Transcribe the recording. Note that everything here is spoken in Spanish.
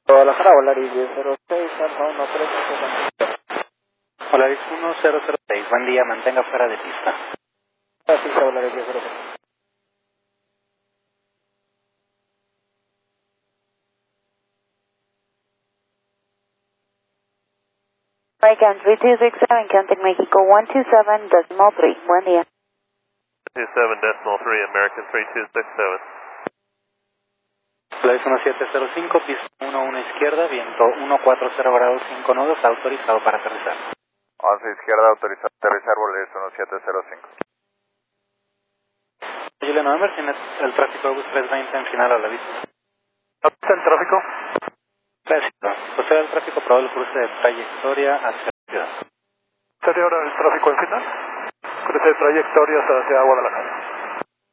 Guadalajara, Volaris 1006, Alfa 1370. Volaris 1006, buen día, mantenga fuera de pista. Pista, Volaris 1006. American 3267, Counting Mexico 127.3, buen día. 27.3, American 3267. Volaris 1705, pista 11 izquierda, viento 140 grados 5 nudos, autorizado para aterrizar. 11 izquierda, autorizado a aterrizar, Volaris 1705. Julian November, tiene el tráfico de bus 320 en final a la vista. ¿Está el tráfico? Gracias. Procede el tráfico probable el cruce de trayectoria hacia la ciudad. ¿Sería ahora el tráfico en final? Cruce de trayectorias hacia Guadalajara.